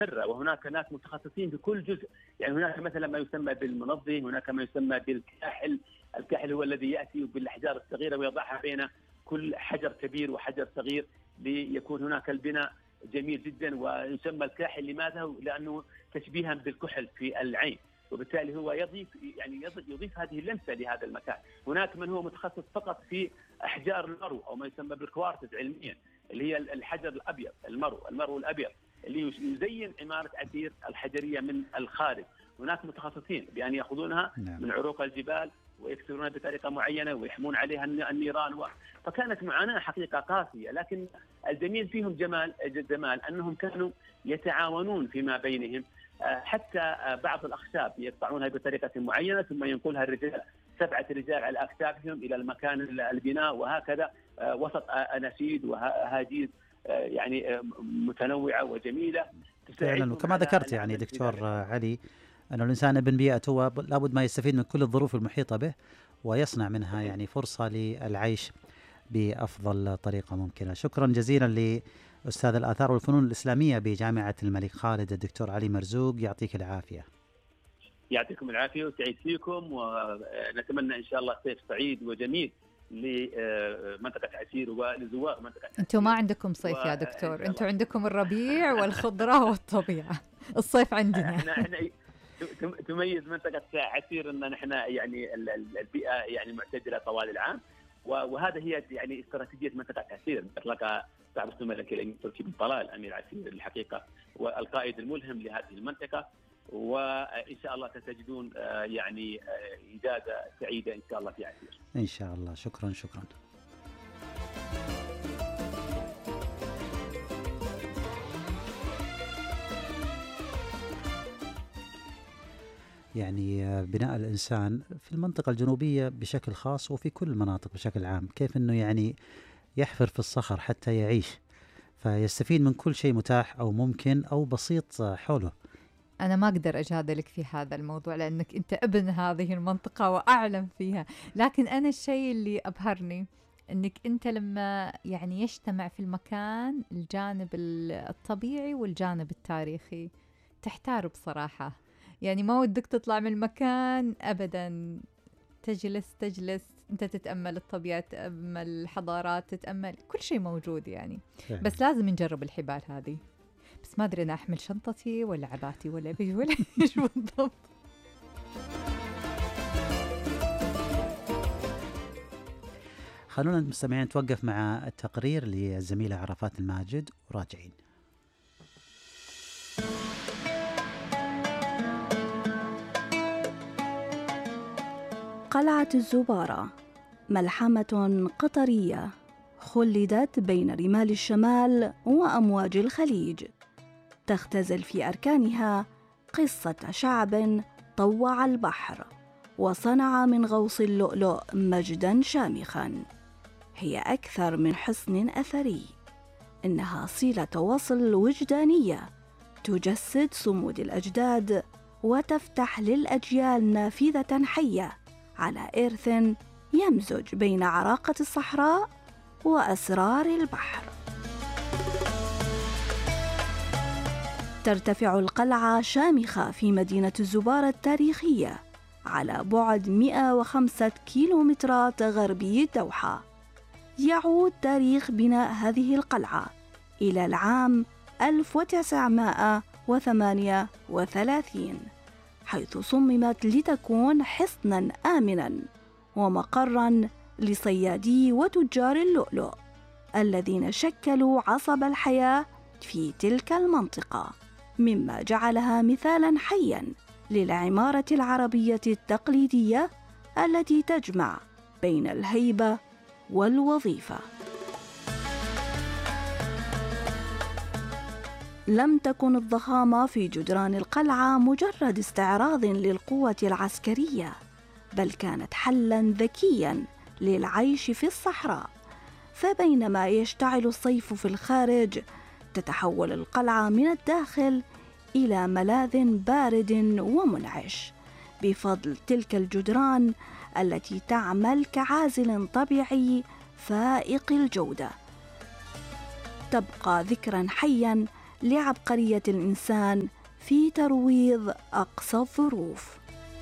مستمرة، وهناك متخصصين في كل جزء. يعني هناك مثلا ما يسمى بالمنظم، هناك ما يسمى بالكاحل. الكاحل هو الذي يأتي بالأحجار الصغيرة ويضعها بين كل حجر كبير وحجر صغير ليكون هناك البناء جميل جدا. ويسمى الكاحل لماذا؟ لأنه تشبيها بالكحل في العين، وبالتالي هو يضيف هذه اللمسة لهذا المكان. هناك من هو متخصص فقط في أحجار المرو أو ما يسمى بالكوارتز علميا، اللي هي الحجر الأبيض، المرو الأبيض اللي يزين عمارة عسير الحجرية من الخارج. هناك متخصصين بأن يأخذونها من عروق الجبال ويكسرونها بطريقة معينة ويحمون عليها النيران فكانت معاناة حقيقة قاسية، لكن الجميل فيهم جمال أنهم كانوا يتعاونون فيما بينهم. حتى بعض الأخشاب يقطعونها بطريقة معينة ثم ينقلها الرجال 7 رجال على أكتافهم إلى المكان البناء، وهكذا وسط أناشيد وهاجيز يعني متنوعة وجميلة فعلا. وكما ذكرت يعني دكتور علي أن الإنسان ابن بيئته لابد ما يستفيد من كل الظروف المحيطة به ويصنع منها يعني فرصة للعيش بأفضل طريقة ممكنة. شكرا جزيلا لأستاذ الآثار والفنون الإسلامية بجامعة الملك خالد الدكتور علي مرزوق، يعطيك العافية. يعطيكم العافية وسعيد فيكم، ونتمنى إن شاء الله صيف سعيد وجميل لمنطقة عسير ولزوار منطقة عسير. أنتم ما عندكم صيف يا دكتور، أنتم عندكم الربيع والخضرة والطبيعة. الصيف عندنا احنا تميز منطقة عسير أن نحن يعني البيئة يعني معتدلة طوال العام، وهذا هي يعني استراتيجية منطقة عسير. أطلقها صاحب الملك الأمير تركي بن طلال أمير عسير الحقيقة والقائد الملهم لهذه المنطقة، وإن شاء الله ستجدون يعني إجازة سعيدة إن شاء الله في عسير إن شاء الله. شكرا. يعني بناء الإنسان في المنطقة الجنوبية بشكل خاص وفي كل المناطق بشكل عام، كيف أنه يعني يحفر في الصخر حتى يعيش، فيستفيد من كل شيء متاح أو ممكن أو بسيط حوله. أنا ما أقدر أجادلك في هذا الموضوع لأنك أنت ابن هذه المنطقة وأعلم فيها، لكن أنا الشيء اللي أبهرني أنك أنت لما يعني يجتمع في المكان الجانب الطبيعي والجانب التاريخي تحتار بصراحة. يعني ما ودك تطلع من المكان أبدا، تجلس أنت تتأمل الطبيعة، تتأمل الحضارات، تتأمل كل شيء موجود يعني. بس لازم نجرب الحبال هذه. بس ما أدري أنا أحمل شنطتي ولا عباتي ولا إيش بالضبط. خلونا المستمعين نتوقف مع التقرير للزميلة عرفات الماجد وراجعين. قلعة الزبارة ملحمة قطرية خلدت بين رمال الشمال وأمواج الخليج، تختزل في أركانها قصة شعب طوع البحر وصنع من غوص اللؤلؤ مجداً شامخاً. هي أكثر من حصن أثري، إنها صلة وصل وجدانية تجسد صمود الأجداد وتفتح للأجيال نافذة حية على إرث يمزج بين عراقة الصحراء وأسرار البحر. ترتفع القلعة شامخة في مدينة الزبارة التاريخية على بعد 105 كيلومترات غربي الدوحة. يعود تاريخ بناء هذه القلعة إلى العام 1938، حيث صممت لتكون حصناً آمناً ومقراً لصيادي وتجار اللؤلؤ الذين شكلوا عصب الحياة في تلك المنطقة، مما جعلها مثالاً حياً للعمارة العربية التقليدية التي تجمع بين الهيبة والوظيفة. لم تكن الضخامة في جدران القلعة مجرد استعراض للقوة العسكرية، بل كانت حلاً ذكياً للعيش في الصحراء. فبينما يشتعل الصيف في الخارج، تتحول القلعة من الداخل إلى ملاذ بارد ومنعش بفضل تلك الجدران التي تعمل كعازل طبيعي فائق الجودة. تبقى ذكراً حياً لعبقرية الإنسان في ترويض أقصى الظروف.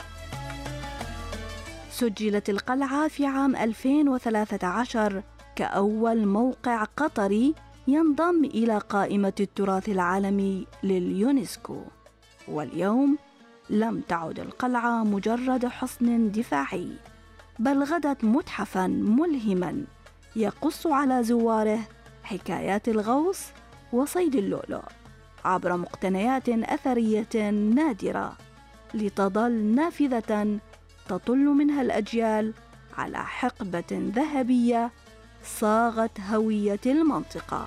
سجلت القلعة في عام 2013 كأول موقع قطري ينضم إلى قائمة التراث العالمي لليونسكو، واليوم لم تعد القلعة مجرد حصن دفاعي، بل غدت متحفاً ملهماً يقص على زواره حكايات الغوص وصيد اللؤلؤ عبر مقتنيات أثرية نادرة، لتظل نافذة تطل منها الأجيال على حقبة ذهبية صاغت هوية المنطقة.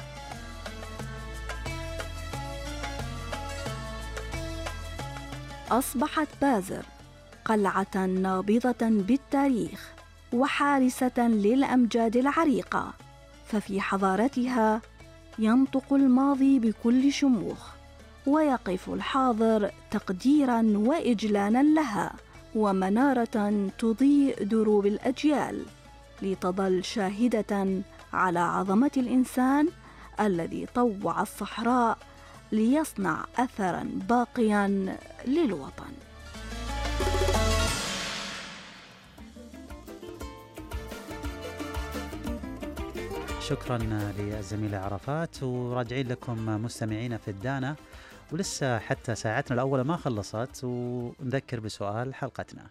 أصبحت بازر قلعة نابضة بالتاريخ وحارسة للأمجاد العريقة، ففي حضارتها ينطق الماضي بكل شموخ، ويقف الحاضر تقديراً وإجلالاً لها، ومنارة تضيء دروب الأجيال، لتظل شاهدة على عظمة الإنسان الذي طوع الصحراء ليصنع أثراً باقياً للوطن. شكرا للزميلة عرفات، وراجعين لكم مستمعين في الدانا، ولسه حتى ساعتنا الأولى ما خلصت، ونذكر بسؤال حلقتنا.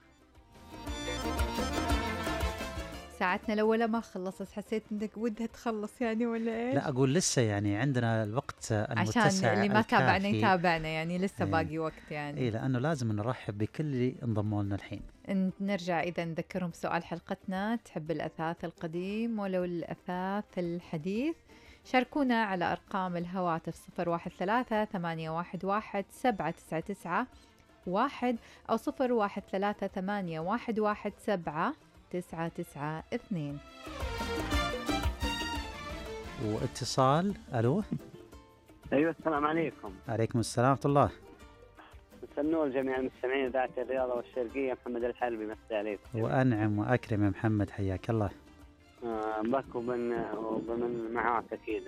ساعتنا الأولى ما خلصت، حسيت إنك ودها تخلص يعني ولا إيش؟ لا أقول لسه يعني عندنا الوقت المتسع عشان اللي ما تابعنا الكافي. يتابعنا يعني لسه باقي وقت يعني. إيه، لأنه لازم نرحب بكل اللي انضموا لنا الحين. نرجع إذا نذكرهم سؤال حلقتنا: تحب الأثاث القديم ولو الأثاث الحديث؟ شاركونا على أرقام الهواتف 013-811-799-1 أو 013-811-799-2. واتصال. ألو. ايوه السلام عليكم. عليكم السلام ورحمة الله. مسنوا الجميع المستمعين ذات الرياضة والشرقية، محمد الحلبي مسي عليكم. وأنعم وأكرم يا محمد، حياك الله. بك ومن معاك أكيد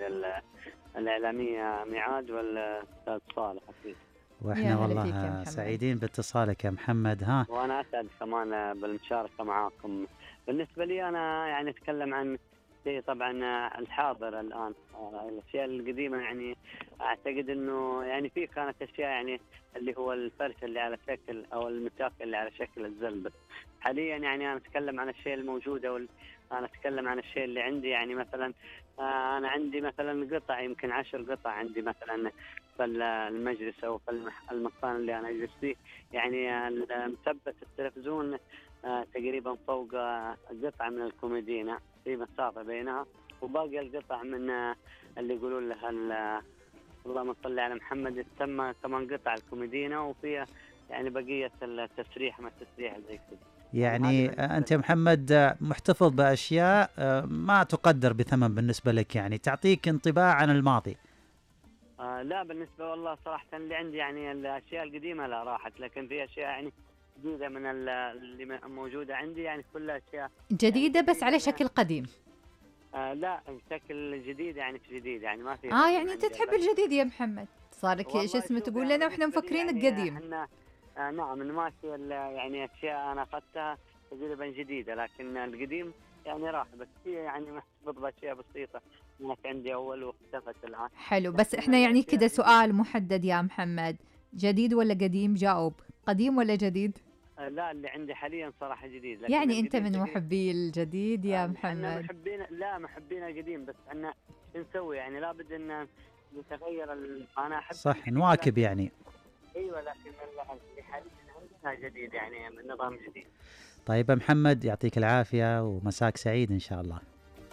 الإعلامية ميعاد والأستاذ صالح أكيد. وإحنا والله سعيدين باتصالك يا محمد. ها، وأنا أسعد كمان بالمشاركة معاكم. بالنسبة لي أنا يعني أتكلم عن طبعا الحاضر الآن. الأشياء القديمة يعني أعتقد إنه يعني في كانت أشياء يعني اللي هو الفرش اللي على شكل أو المساك اللي على شكل الزلبة. حاليا يعني أنا أتكلم عن الشيء الموجود، أنا أتكلم عن الشيء اللي عندي. يعني مثلا أنا عندي مثلا قطع، يمكن 10 قطع عندي مثلا في المجلس أو في المكان اللي أنا أجلس فيه. يعني مثبت التلفزيون تقريبا فوق قطعة من الكوميدينا في مسافة بينها، وباقي القطع من اللي يقولون لها اللهم صل على محمد تسمى كمان قطع الكوميدينا، وفيها يعني بقية التسريح ما التسريح زي كذا. يعني أنت يا محمد محتفظ بأشياء ما تقدر بثمن بالنسبة لك، يعني تعطيك انطباع عن الماضي. لا بالنسبة والله صراحة اللي عندي يعني الأشياء القديمة لا راحت، لكن في أشياء يعني جديدة من اللي موجودة عندي، يعني كلها أشياء جديدة يعني بس على شكل قديم. لا بشكل جديد، يعني في جديد يعني ما في. يعني أنت تحب الجديد يا محمد، صار لك ايش اسمه تقول لنا واحنا مفكرينك يعني قديم. احنا نعم ماشي يعني أشياء أنا أخذتها تقريبا جديدة، لكن القديم يعني راح، بس هي يعني محتفظ بأشياء بسيطة كانت عندي أول واختفت الآن. حلو، بس احنا يعني كده سؤال محدد يا محمد: جديد ولا قديم؟ جاوب، قديم ولا جديد؟ لا اللي عندي حاليا صراحة جديد. لكن يعني انت من محبي الجديد يا محمد؟ احنا محبين القديم، بس احنا نسوي يعني لابد ان نتغير انا احب صح، نواكب يعني. ايوه، لكن اللي حاليا عندنا جديد يعني من نظام جديد. طيب يا محمد، يعطيك العافية ومساك سعيد إن شاء الله.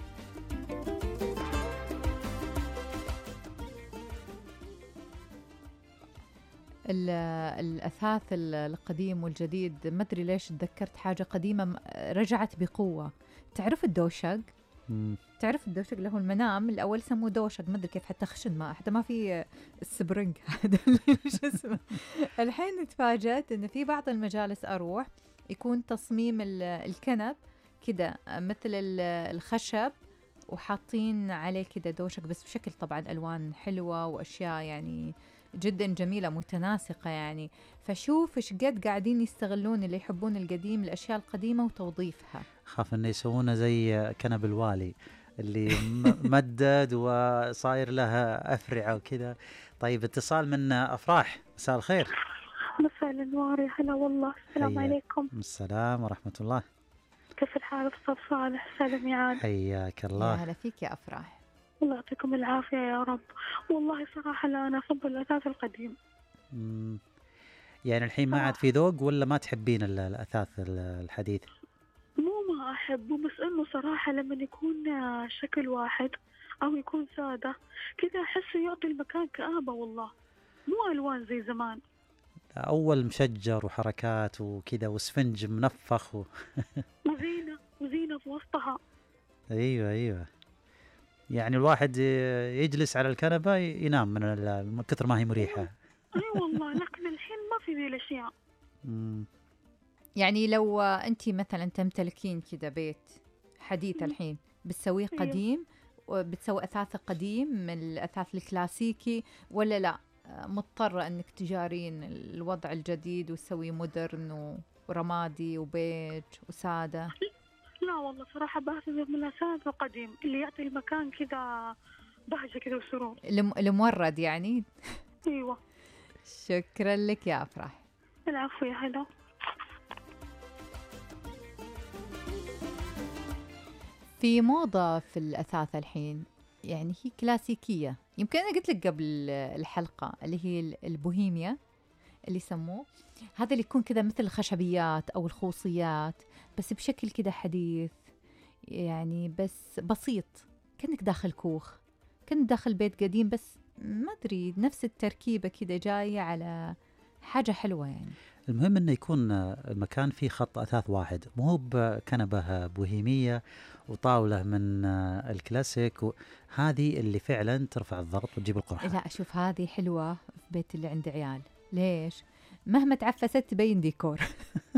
الأثاث القديم والجديد، ما أدري ليش تذكرت حاجة قديمة رجعت بقوة. تعرف الدوشق؟ تعرف الدوشق اللي هو المنام الأول سموه دوشق، ما أدري كيف، حتى خشن حتى ما في السبرنج هذا شو اسمه. الحين تفاجأت إن في بعض المجالس أروح يكون تصميم الكنب كده مثل الخشب، وحاطين عليه كده دوشك بس بشكل طبعا ألوان حلوة وأشياء يعني جدا جميلة متناسقة يعني. فشوف إيش قد قاعدين يستغلون اللي يحبون القديم الأشياء القديمة وتوظيفها. خاف إنه يسوونه زي كنب الوالي اللي مدد وصاير لها أفرعة وكذا. طيب اتصال من أفراح، مساء الخير. مساء النور، هلا والله، السلام عليكم. السلام ورحمة الله. كيف الحال أستاذ صالح؟ سالم يعاد. حياك يا الله. هلا فيك يا أفراح. الله يعطيكم العافية يا رب. والله صراحة لا، أنا أفضل الأثاث القديم. يعني الحين ما عاد في ذوق ولا ما تحبين الأثاث الحديث؟ مو ما أحبه، بس إنه صراحة لما يكون شكل واحد أو يكون سادة كذا أحسه يعطي المكان كآبة والله، مو ألوان زي زمان. أول مشجر وحركات وكذا وسفنج منفخ وزينة في وسطها. أيوة يعني الواحد يجلس على الكنبة ينام من كثر ما هي مريحة. أي والله، لكن الحين ما في ذي الأشياء. يعني لو أنت مثلا تمتلكين كذا بيت حديث الحين بتسويه قديم وبتسوي أثاث قديم من الأثاث الكلاسيكي، ولا لا مضطرة أنك تجارين الوضع الجديد وتسوي مودرن ورمادي وبيج وسادة؟ لا والله صراحة بعتذر من الأثاث القديم اللي يعطي المكان كذا بهجة كذا وسرور. المورد يعني. أيوة. شكرا لك يا أفراح. العفو يا هلا. في موضة في الأثاث الحين يعني هي كلاسيكية، يمكن أنا قلت لك قبل الحلقة اللي هي البوهيميا اللي يسموه، هذا اللي يكون كذا مثل الخشبيات أو الخوصيات بس بشكل كذا حديث يعني، بس بسيط كأنك داخل كوخ، كأنك داخل بيت قديم، بس ما أدري نفس التركيبة كذا جاية على حاجة حلوة يعني. المهم انه يكون المكان فيه خط اثاث واحد، مو هو بكنبه بوهيميه وطاوله من الكلاسيك، هذه اللي فعلا ترفع الضغط وتجيب القرحه. لا اشوف هذه حلوه في بيت اللي عند عيال، ليش؟ مهما تعفست تبين ديكور.